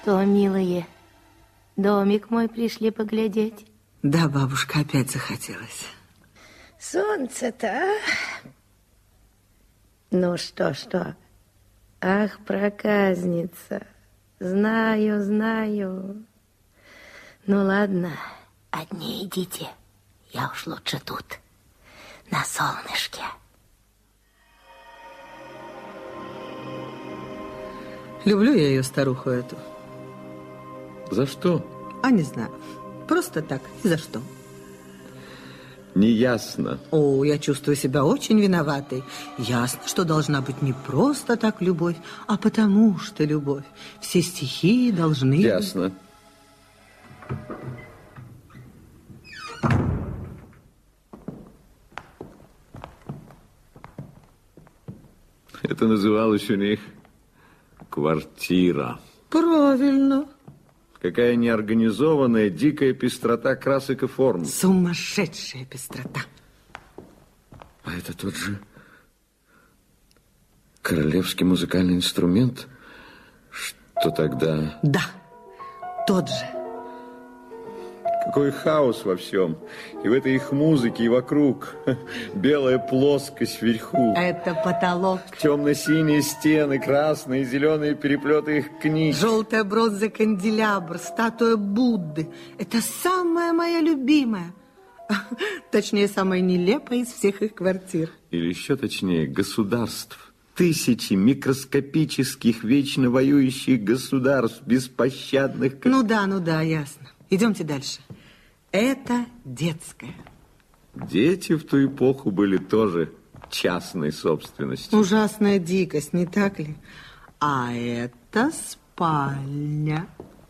что, милые, домик мой пришли поглядеть? Да, бабушка, опять захотелось. Солнце-то, а? Ну что? Ах, проказница, знаю. Ну ладно, одни идите, я уж лучше тут, на солнышке. Люблю я ее, старуху эту. За что? А не знаю. Просто так, ни за что. Неясно. О, я чувствую себя очень виноватой. Ясно, что должна быть не просто так любовь, а потому что любовь. Все стихии должны... Ясно. Это называлось у них квартира. Правильно. Какая неорганизованная, дикая пестрота красок и форм. Сумасшедшая пестрота. А это тот же королевский музыкальный инструмент, что тогда... Да, тот же. Какой хаос во всем. И в этой их музыке, и вокруг. Белая плоскость вверху. Это потолок. Темно-синие стены, красные и зеленые переплеты их книг. Желтая бронза канделябр, статуя Будды. Это самая моя любимая. Точнее, самая нелепая из всех их квартир. Или еще точнее, государств. Тысячи микроскопических, вечно воюющих государств, беспощадных... Ну да, ясно. Идемте дальше. Это детская. Дети в ту эпоху были тоже частной собственностью. Ужасная дикость, не так ли? А это спальня.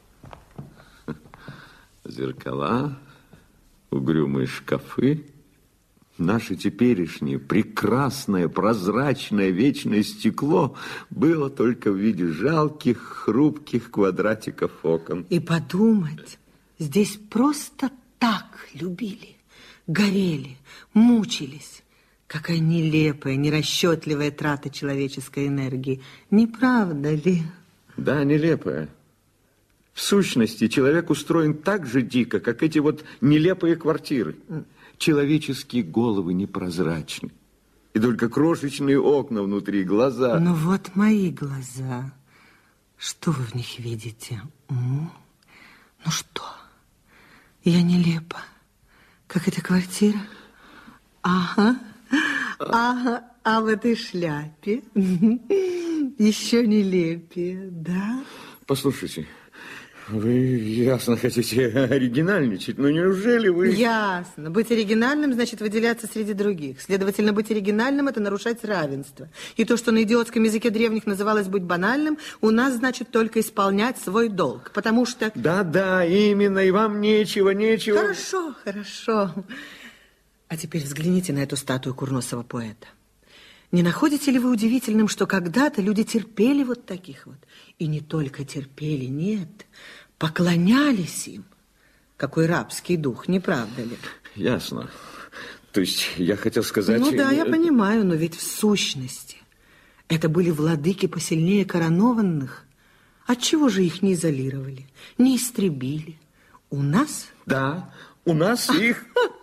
Зеркала, угрюмые шкафы. Наше теперешнее прекрасное, прозрачное, вечное стекло было только в виде жалких, хрупких квадратиков окон. И подумать, здесь просто так любили, горели, мучились. Какая нелепая, нерасчетливая трата человеческой энергии. Не правда ли? Да, нелепая. В сущности, человек устроен так же дико, как эти вот нелепые квартиры. Человеческие головы непрозрачны. И только крошечные окна внутри, глаза. Ну вот мои глаза. Что вы в них видите? Ну что? Я нелепа, как эта квартира? Ага. А в этой шляпе еще нелепее, да? Послушайте, вы ясно хотите оригинальничать, но неужели вы... Ясно. Быть оригинальным значит выделяться среди других. Следовательно, быть оригинальным – это нарушать равенство. И то, что на идиотском языке древних называлось быть банальным, у нас значит только исполнять свой долг. Потому что... Да, именно, и вам нечего. Хорошо. А теперь взгляните на эту статую курносого поэта. Не находите ли вы удивительным, что когда-то люди терпели вот таких вот? И не только терпели, нет, поклонялись им. Какой рабский дух, не правда ли? Ясно. То есть я хотел сказать... Ну да, я понимаю, но ведь в сущности это были владыки посильнее коронованных. Отчего же их не изолировали, не истребили? У нас? Да, у нас их...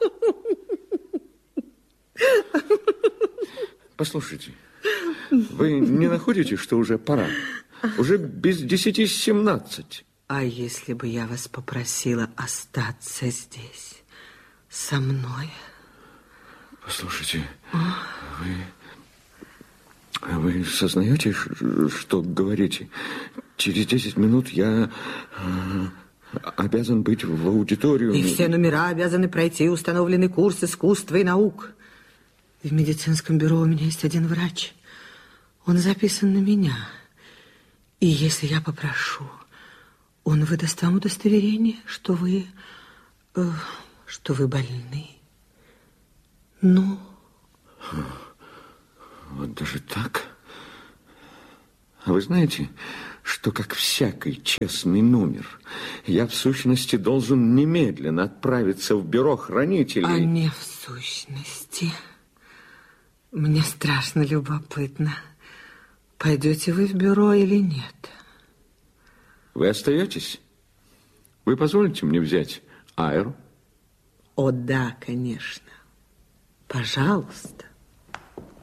Послушайте, вы не находите, что уже пора? Уже без 10:17. А если бы я вас попросила остаться здесь, со мной? Послушайте, вы сознаете, что говорите? Через 10 минут я обязан быть в аудиториуме. И все номера обязаны пройти установленный курс искусства и наук. В медицинском бюро у меня есть один врач. Он записан на меня. И если я попрошу, он выдаст вам удостоверение, что вы больны. Ну? Вот даже так? А вы знаете, что как всякий честный номер, я в сущности должен немедленно отправиться в бюро хранителей? А не в сущности. Мне страшно любопытно, пойдете вы в бюро или нет. Вы остаетесь? Вы позволите мне взять Айру? О, да, конечно. Пожалуйста.